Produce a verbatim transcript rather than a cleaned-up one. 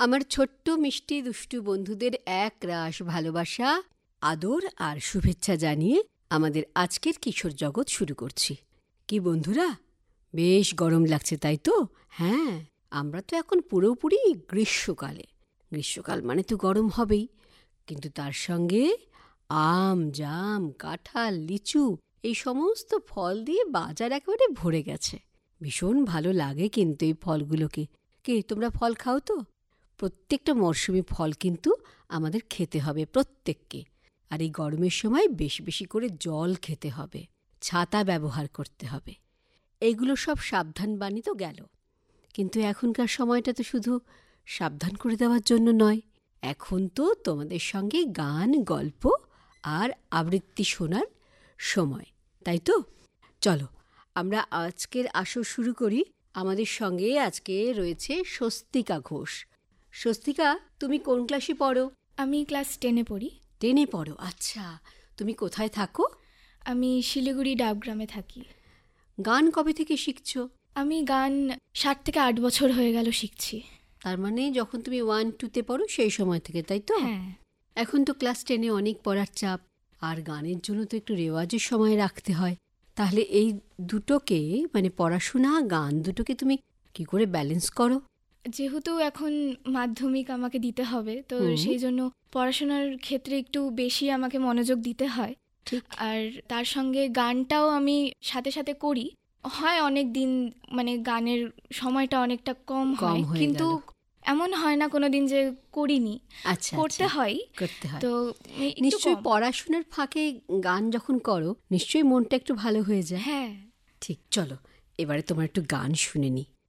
আমার ছোট্ট মিষ্টি দুষ্টু বন্ধুদের এক রাশ ভালোবাসা, আদর আর শুভেচ্ছা জানিয়ে আমাদের আজকের কিশোর জগৎ শুরু করছি। কি বন্ধুরা, বেশ গরম লাগছে তাই তো? হ্যাঁ, আমরা তো এখন পুরোপুরি গ্রীষ্মকালে। গ্রীষ্মকাল মানে তো গরম হবেই, কিন্তু তার সঙ্গে আম, জাম, কাঁঠাল, লিচু এই সমস্ত ফল দিয়ে বাজার একেবারে ভরে গেছে। ভীষণ ভালো লাগে কিন্তু এই ফলগুলোকে। কে তোমরা ফল খাও তো? প্রত্যেকটা মরশুমি ফল কিন্তু আমাদের খেতে হবে প্রত্যেককে। আর এই গরমের সময় বেশি বেশি করে জল খেতে হবে, ছাতা ব্যবহার করতে হবে। এইগুলো সব সাবধান বাণী তো গেল, কিন্তু এখনকার সময়টা তো শুধু সাবধান করে দেওয়ার জন্য নয়। এখন তো তোমাদের সঙ্গে গান, গল্প আর আবৃত্তি শোনার সময়, তাই তো? চলো আমরা আজকের আসর শুরু করি। আমাদের সঙ্গে আজকে রয়েছে স্বস্তিকা ঘোষ। স্বস্তিকা, তুমি কোন ক্লাসে পড়ো? আমি ক্লাস টেনে পড়ি। টেনে পড়ো? আচ্ছা, তুমি কোথায় থাকো? আমি শিলিগুড়ি ডাবগ্রামে থাকি। গান কবে থেকে শিখছো? আমি গান সাত থেকে আট বছর হয়ে গেল শিখছি। তার মানে যখন তুমি ওয়ান টুতে পড়ো সেই সময় থেকে, তাই তো? হ্যাঁ। এখন তো ক্লাস টেনে অনেক পড়ার চাপ, আর গানের জন্য তো একটু রেওয়াজের সময় রাখতে হয়। তাহলে এই দুটোকে, মানে পড়াশোনা, গান দুটোকে তুমি কি করে ব্যালেন্স করো? যেহেতু এখন মাধ্যমিক আমাকে দিতে হবে, তো সেই জন্য পড়াশোনার ক্ষেত্রে একটু বেশি আমাকে মনোযোগ দিতে হয়। ঠিক। আর তার সঙ্গে গানটাও আমি সাথে সাথে করি। হয় অনেক দিন মানে গানের সময়টা অনেকটা কম হয়, কিন্তু এমন হয় না কোনোদিন যে করিনি। আচ্ছা, করতে হয় করতে হয় তো নিশ্চয়ই। পড়াশোনার ফাঁকে গান যখন করো নিশ্চয়ই মনটা একটু ভালো হয়ে যায়। হ্যাঁ, ঠিক। চলো এবারে তোমার একটু গান শুনে নি।